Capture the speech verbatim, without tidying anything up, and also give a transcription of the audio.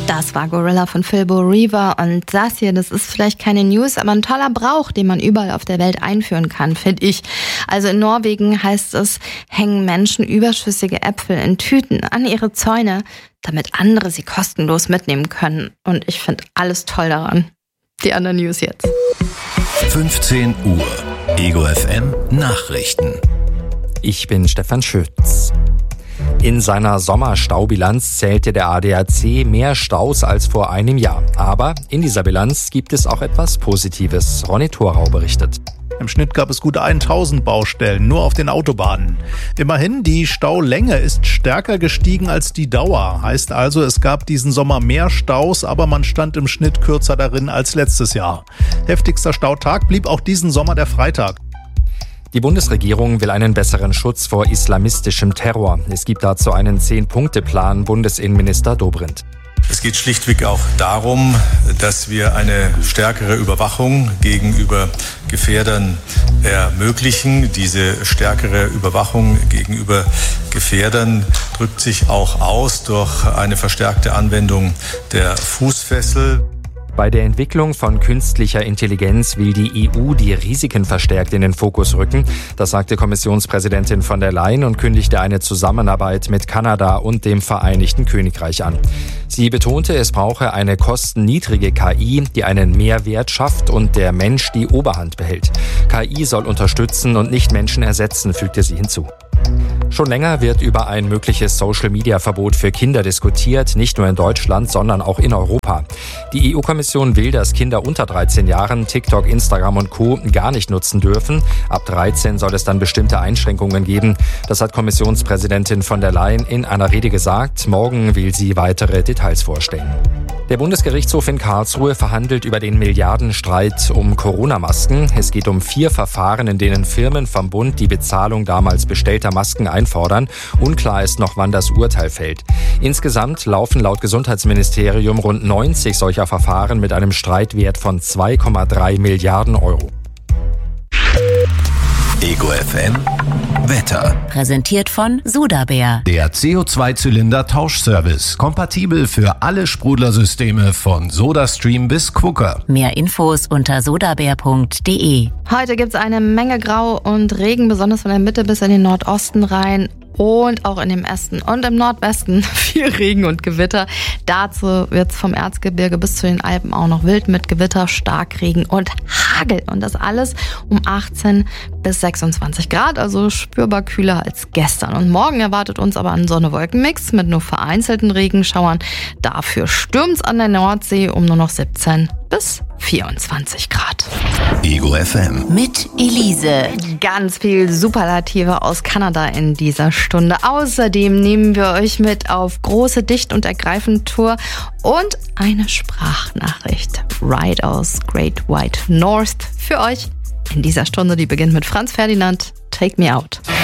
Das war Gorilla von Philbo Reaver und das hier, das ist vielleicht keine News, aber ein toller Brauch, den man überall auf der Welt einführen kann, finde ich. Also in Norwegen heißt es, hängen Menschen überschüssige Äpfel in Tüten an ihre Zäune, damit andere sie kostenlos mitnehmen können. Und ich finde alles toll daran. Die anderen News jetzt. fünfzehn Uhr, Ego F M Nachrichten. Ich bin Stefan Schütz. In seiner Sommerstaubilanz zählte der A D A C mehr Staus als vor einem Jahr. Aber in dieser Bilanz gibt es auch etwas Positives. Ronny Thorau berichtet. Im Schnitt gab es gut tausend Baustellen, nur auf den Autobahnen. Immerhin, die Staulänge ist stärker gestiegen als die Dauer. Heißt also, es gab diesen Sommer mehr Staus, aber man stand im Schnitt kürzer darin als letztes Jahr. Heftigster Stautag blieb auch diesen Sommer der Freitag. Die Bundesregierung will einen besseren Schutz vor islamistischem Terror. Es gibt dazu einen Zehn-Punkte-Plan, Bundesinnenminister Dobrindt. Es geht schlichtweg auch darum, dass wir eine stärkere Überwachung gegenüber Gefährdern ermöglichen. Diese stärkere Überwachung gegenüber Gefährdern drückt sich auch aus durch eine verstärkte Anwendung der Fußfessel. Bei der Entwicklung von künstlicher Intelligenz will die E U die Risiken verstärkt in den Fokus rücken. Das sagte Kommissionspräsidentin von der Leyen und kündigte eine Zusammenarbeit mit Kanada und dem Vereinigten Königreich an. Sie betonte, es brauche eine kostenniedrige K I, die einen Mehrwert schafft und der Mensch die Oberhand behält. K I soll unterstützen und nicht Menschen ersetzen, fügte sie hinzu. Schon länger wird über ein mögliches Social-Media-Verbot für Kinder diskutiert, nicht nur in Deutschland, sondern auch in Europa. Die E U-Kommission will, dass Kinder unter dreizehn Jahren TikTok, Instagram und Co. gar nicht nutzen dürfen. Ab dreizehn soll es dann bestimmte Einschränkungen geben. Das hat Kommissionspräsidentin von der Leyen in einer Rede gesagt. Morgen will sie weitere Details vorstellen. Der Bundesgerichtshof in Karlsruhe verhandelt über den Milliardenstreit um Corona-Masken. Es geht um vier Verfahren, in denen Firmen vom Bund die Bezahlung damals bestellter Masken einfordern. Unklar ist noch, wann das Urteil fällt. Insgesamt laufen laut Gesundheitsministerium rund neunzig solcher Verfahren mit einem Streitwert von zwei Komma drei Milliarden Euro. Ego F M Wetter. Präsentiert von Sodabär. Der C O zwei Zylinder Tauschservice. Kompatibel für alle Sprudlersysteme von SodaStream bis Quooker. Mehr Infos unter sodabär punkt de. Heute gibt's eine Menge Grau und Regen, besonders von der Mitte bis in den Nordosten rein. Und auch in dem Osten und im Nordwesten viel Regen und Gewitter. Dazu wird's vom Erzgebirge bis zu den Alpen auch noch wild mit Gewitter, Starkregen und Hagel. Und das alles um achtzehn bis sechsundzwanzig Grad, also spürbar kühler als gestern. Und morgen erwartet uns aber ein Sonne-Wolken-Mix mit nur vereinzelten Regenschauern. Dafür stürmt's an der Nordsee um nur noch siebzehn bis vierundzwanzig Grad. Ego F M. Mit Elise. Ganz viel Superlative aus Kanada in dieser Stunde. Außerdem nehmen wir euch mit auf große Dicht- und Ergreifend-Tour und eine Sprachnachricht. Ride aus Great White North für euch in dieser Stunde, die beginnt mit Franz Ferdinand, Take Me Out.